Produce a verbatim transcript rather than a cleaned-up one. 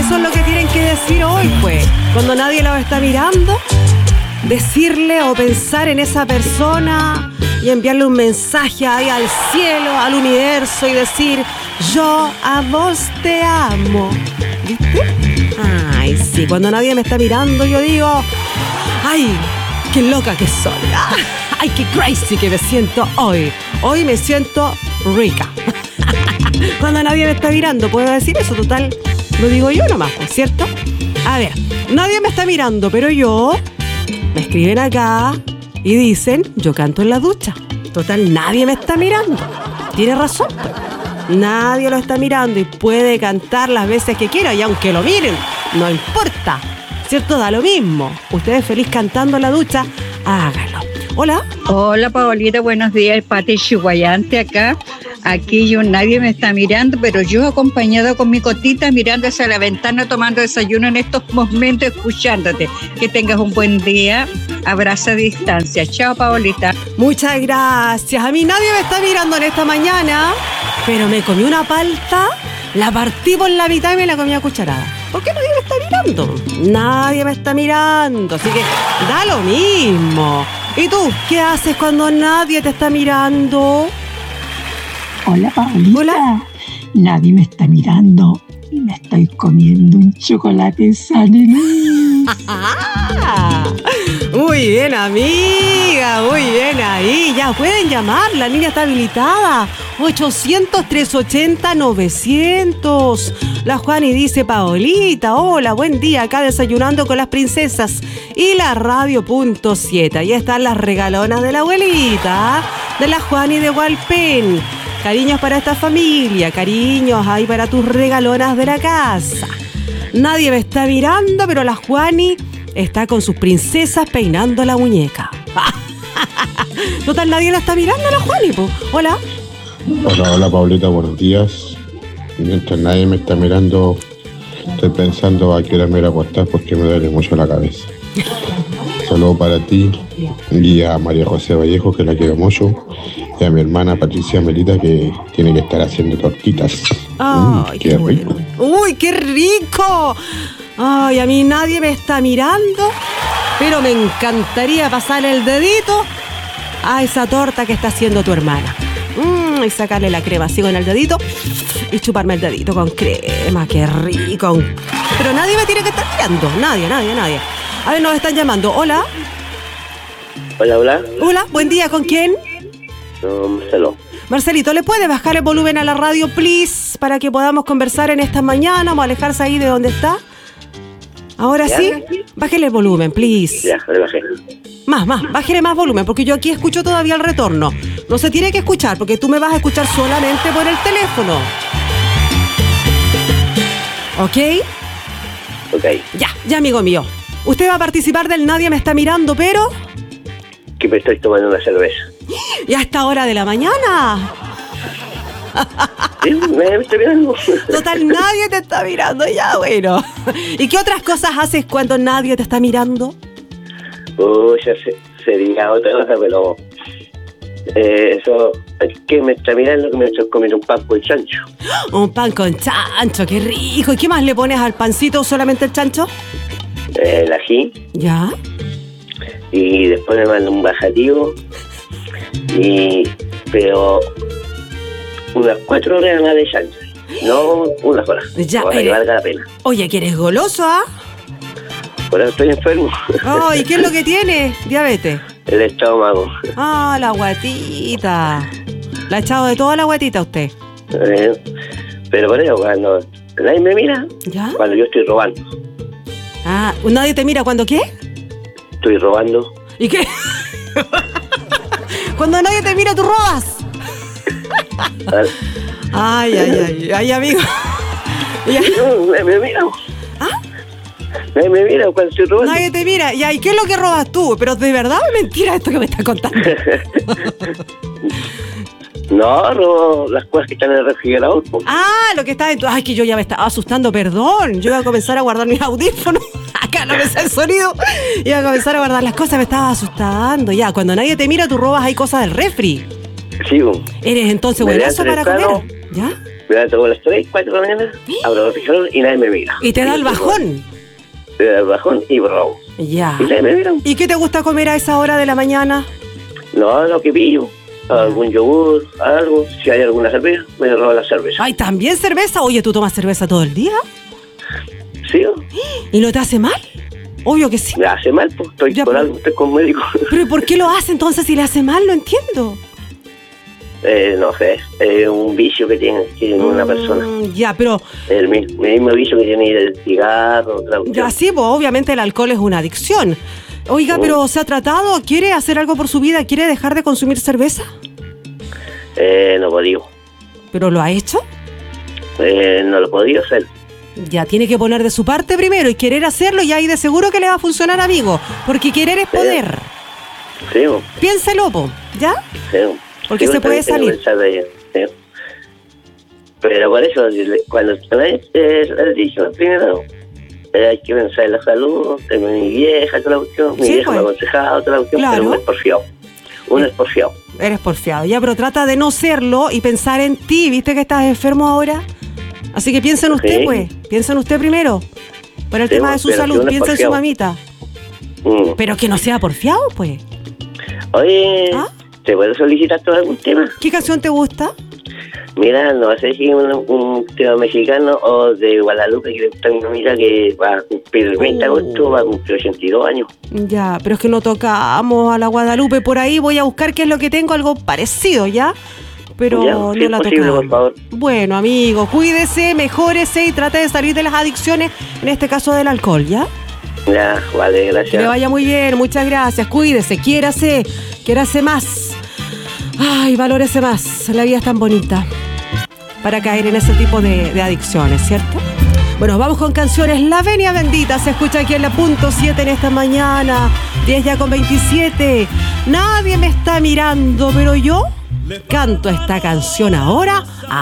eso es lo que tienen que decir hoy, pues. Cuando nadie los está mirando, decirle o pensar en esa persona y enviarle un mensaje ahí al cielo, al universo y decir: yo a vos te amo. ¿Viste? Ay, sí, cuando nadie me está mirando yo digo: ay, qué loca que soy. Ay, qué crazy que me siento hoy. Hoy me siento rica. Cuando nadie me está mirando, ¿puedo decir eso? Total, lo digo yo nomás, ¿cierto? A ver, nadie me está mirando, pero yo... me escriben acá y dicen: yo canto en la ducha. Total, nadie me está mirando. Tiene razón, pues. Nadie lo está mirando y puede cantar las veces que quiera, y aunque lo miren, no importa, ¿cierto? Da lo mismo. Ustedes feliz cantando en la ducha, háganlo. Hola. Hola, Paolita, buenos días. Pati Chihuayante acá. Aquí yo, nadie me está mirando, pero yo acompañado con mi cotita mirando hacia la ventana, tomando desayuno en estos momentos, escuchándote. Que tengas un buen día. Abrazo a distancia. Chao, Paolita. Muchas gracias. A mí nadie me está mirando en esta mañana, pero me comí una palta, la partí por la mitad y me la comí a cucharada. ¿Por qué nadie me está mirando? Nadie me está mirando, así que da lo mismo. ¿Y tú? ¿Qué haces cuando nadie te está mirando? Hola, Paolita. Hola. Nadie me está mirando y me estoy comiendo un chocolate Sanelí. Muy bien, amiga, muy bien ahí. Ya pueden llamar, la línea está habilitada. ochocientos, trescientos ochenta, novecientos. La Juani dice: Paolita, hola, buen día, acá desayunando con las princesas y la radio punto siete. Ahí están las regalonas de la abuelita, de la Juani de Hualpén. Cariños para esta familia, cariños ahí para tus regalonas de la casa. Nadie me está mirando, pero la Juani está con sus princesas peinando la muñeca. Total, nadie la está mirando a la Juani, po. Hola. Hola, hola, Paulita, buenos días. Mientras nadie me está mirando, estoy pensando a qué hora me voy a acostar porque me duele mucho la cabeza. Saludos para ti y a María José Vallejo, que la quiero mucho, y a mi hermana Patricia Melita, que tiene que estar haciendo tortitas. Ay, mm, qué, qué rico. bueno. Uy, qué rico. Ay, a mí nadie me está mirando, pero me encantaría pasar el dedito a esa torta que está haciendo tu hermana. Mm, y sacarle la crema así con el dedito y chuparme el dedito con crema. Qué rico. Pero nadie me tiene que estar mirando. Nadie, nadie, nadie. A ver, nos están llamando. Hola. Hola, hola. Hola, buen día. ¿Con quién? No, Marcelo. Marcelito, ¿le puede bajar el volumen a la radio, please? Para que podamos conversar en esta mañana. Vamos a alejarse ahí de donde está. Ahora ¿Ya? sí, bájele el volumen, please. Ya, le bajé. Más, más, bájele más volumen, porque yo aquí escucho todavía el retorno. No se tiene que escuchar, porque tú me vas a escuchar solamente por el teléfono. ¿Ok? Ok. Ya, ya, amigo mío. Usted va a participar del Nadie me está mirando, pero... Que me estoy tomando una cerveza. ¿Y a esta hora de la mañana? ¿Sí? ¿Me estoy mirando? Total, nadie te está mirando, ya, bueno. ¿Y qué otras cosas haces cuando nadie te está mirando? Uy, ya se, sería otra cosa, pero... Eh, eso... Que me está mirando, que me estoy comiendo un pan con chancho. Un pan con chancho, qué rico. ¿Y qué más le pones al pancito, solamente el chancho? Eh, el ají. ¿Ya? Y después me mando un bajativo. Y... Pero... Unas cuatro horas más de chancho. No unas horas. Ya, para que valga la pena. Oye, que eres goloso, ¿ah? Por eso estoy enfermo. Oh, ¿y qué es lo que tiene? Diabetes. El estómago. Ah, la guatita. La ha echado de toda la guatita usted. Eh, pero por eso, cuando nadie me mira, ¿Ya? cuando yo estoy robando. Ah, ¿nadie te mira cuando qué? Estoy robando. ¿Y qué? Cuando nadie te mira, tú robas. Ay, ay, ay, ay, amigo. No, me, me mira. ¿Ah? Nadie me mira cuando estoy robando. Nadie te mira. ¿Y ahí qué es lo que robas tú? ¿Pero de verdad o mentira esto que me estás contando? No, robo las cosas que están en el refrigerador. Po. Ah, lo que está en tu... Ay, que yo ya me estaba asustando, perdón. Yo iba a comenzar a guardar mis audífonos. Acá no me sale el sonido. Iba a comenzar a guardar las cosas, me estaba asustando. Ya, cuando nadie te mira, tú robas ahí cosas del refri. Sí, po. ¿Eres entonces Me buenazo para levanto comer? ¿Ya? Me levanto a las tres, cuatro de la mañana, abro el refrigerador y nadie me mira. ¿Y te da el bajón? Me da el bajón y bravo. Ya. Y nadie me mira. ¿Y qué te gusta comer a esa hora de la mañana? No, lo que pillo. Algún yogur, algo. Si hay alguna cerveza, me robo la cerveza. Ay, ¿también cerveza? Oye, ¿tú tomas cerveza todo el día? ¿Sí? ¿Y no te hace mal? Obvio que sí. Me hace mal, pues estoy Ya, con pero- algo, estoy con médico. ¿Pero por qué lo hace entonces si le hace mal? No entiendo. eh, no sé, es eh, un vicio que tiene, que tiene una Mm, persona. Ya, pero El mismo, el mismo vicio que tiene el cigarro, otra cuestión. ya sí, pues obviamente el alcohol es una adicción. Oiga, Oh. pero ¿se ha tratado? ¿Quiere hacer algo por su vida? ¿Quiere dejar de consumir cerveza? Eh, no podía. ¿Pero lo ha hecho? Eh, no lo podía hacer. Ya tiene que poner de su parte primero y querer hacerlo y ahí de seguro que le va a funcionar, amigo. Porque querer es poder. Sí, bo, Piénselo, po, ¿ya? sí. bo. Porque Sí, se bo, puede también tengo salir. que pensar de ello, sí. Pero por eso, cuando eh, el dicho primero, eh, hay que pensar en la salud, en mi vieja, toda la cuestión. Mi Sí, vieja pues. me ha aconsejado, toda la cuestión, Claro. pero uno es porfiado. Uno es porfiado. Eres porfiado, ya, pero trata de no serlo y pensar en ti. ¿Viste que estás enfermo ahora? Así que piensa en usted, Sí. pues. Piensa en usted primero. Por el Sí, tema de su pero salud, si uno es piensa en su porfiado. mamita. Mm. Pero que no sea porfiado, pues. Oye, ¿Ah? ¿te puedo solicitar todo algún tema? ¿Qué canción te gusta? Mira, no sé si un, un tema mexicano o de Guadalupe, que está mi mamita que va a cumplir el veinte de Oh. agosto, va a cumplir ochenta y dos años. Ya, pero es que no tocamos a la Guadalupe por ahí. Voy a buscar qué es lo que tengo, algo parecido, ¿ya? Pero Ya, no si es la posible, tocamos. por favor. Bueno, amigo, cuídese, mejórese y trate de salir de las adicciones, en este caso del alcohol, ¿ya? Ya, vale, Que gracias. le vaya muy bien, muchas gracias. Cuídese, quiérase, quiérase más. Ay, valórese más. La vida es tan bonita para caer en ese tipo de, de adicciones, ¿cierto? Bueno, vamos con canciones. La Venia Bendita se escucha aquí en la punto siete en esta mañana. diez ya con veintisiete. Nadie me está mirando, pero yo canto esta canción ahora